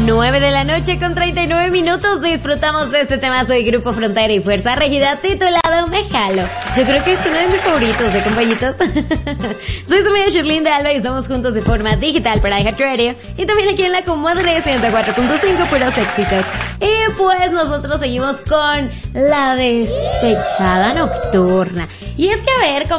9:39 disfrutamos de este temazo de Grupo Frontera y Fuerza Régida titulado Me Jalo. Yo creo que es uno de mis favoritos, compañitos. Soy su amiga Shirley de Alba y estamos juntos de forma digital para iHeartRadio y también aquí en la comadre 104.5 puros éxitos. Y pues nosotros seguimos con la despechada nocturna. Y es que a ver,